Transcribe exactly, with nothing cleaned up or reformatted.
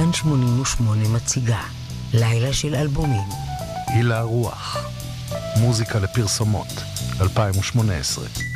כאן שמונים ושמונה מציגה לילה של אלבומים. הילה רוח, מוזיקה לפרסומות, אלפיים ושמונה עשרה.